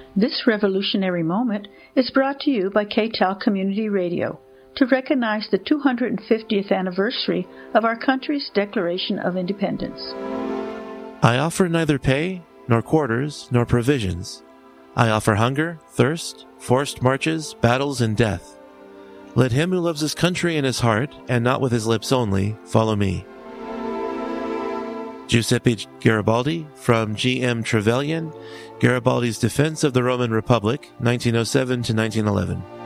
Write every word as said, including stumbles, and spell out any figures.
This revolutionary moment is brought to you by K T A L Community Radio to recognize the two hundred fiftieth anniversary of our country's Declaration of Independence. I offer neither pay, nor quarters, nor provisions. I offer hunger, thirst, forced marches, battles, and death. Let him who loves his country in his heart, and not with his lips only, follow me. Giuseppe Garibaldi, from G M Trevelyan, Garibaldi's Defense of the Roman Republic, nineteen oh seven to nineteen eleven.